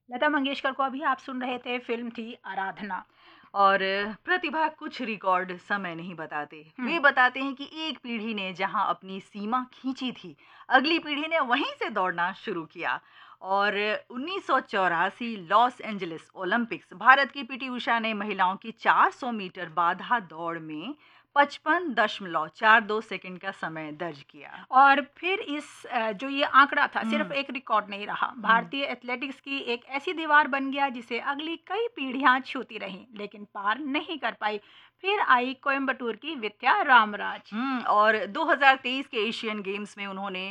लता मंगेशकर को अभी आप सुन रहे थे, फिल्म थी आराधना। और प्रतिभा कुछ रिकॉर्ड समय नहीं बताते, वे बताते हैं कि एक पीढ़ी ने जहां अपनी सीमा खींची थी, अगली पीढ़ी ने वहीं से दौड़ना शुरू किया। और 1984 लॉस एंजलिस ओलंपिक्स, भारत की पीटी उषा ने महिलाओं की 400 मीटर बाधा दौड़ में 55.42 सेकंड का समय दर्ज किया। और फिर जो ये आंकड़ा था सिर्फ हम्म। एक रिकॉर्ड नहीं रहा, हम्म। भारतीय एथलेटिक्स की एक ऐसी दीवार बन गया जिसे अगली कई पीढ़ियां छूती रहीं लेकिन पार नहीं कर पाई। फिर आई कोयम्बटूर की विद्या रामराज। और 2023 के एशियन गेम्स में उन्होंने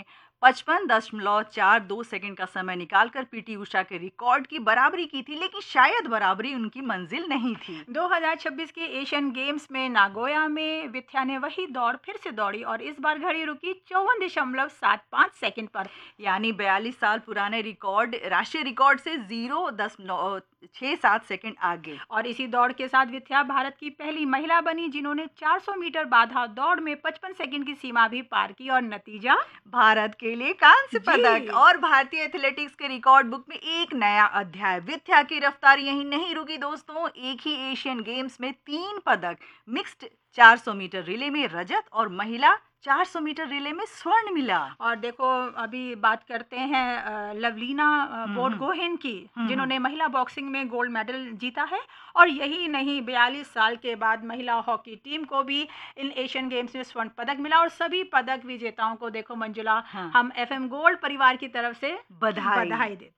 55.42 सेकंड का समय निकालकर पीटी उषा के रिकॉर्ड की बराबरी की थी, लेकिन शायद बराबरी उनकी मंजिल नहीं थी। 2026 के एशियन गेम्स में नागोया में विद्या ने वही दौड़ फिर से दौड़ी और इस बार घड़ी रुकी 54.75 सेकंड पर। यानी 42 साल पुराने रिकॉर्ड, राष्ट्रीय रिकॉर्ड से 0.67 सेकंड आगे। और इसी दौड़ के साथ विद्या भारत की पहली महिला बनी जिन्होंने 400 मीटर बाधा दौड़ में 55 सेकंड की सीमा भी पार की और नतीजा भारत के लिए कांस्य पदक। जी। और भारतीय एथलेटिक्स के रिकॉर्ड बुक में एक नया अध्याय। विद्या की रफ्तार यहीं नहीं रुकी दोस्तों, एक ही एशियन गेम्स में 3 पदक, मिक्स्ड 400 मीटर रिले में रजत और महिला 400 मीटर रिले में स्वर्ण मिला। और देखो, अभी बात करते हैं लवलीना बोरगोहेन की, जिन्होंने महिला बॉक्सिंग में गोल्ड मेडल जीता है। और यही नहीं, 42 साल के बाद महिला हॉकी टीम को भी इन एशियन गेम्स में स्वर्ण पदक मिला। और सभी पदक विजेताओं को देखो मंजुला, हाँ। हम एफएम गोल्ड परिवार की तरफ से बधाई। बधाई देते हैं।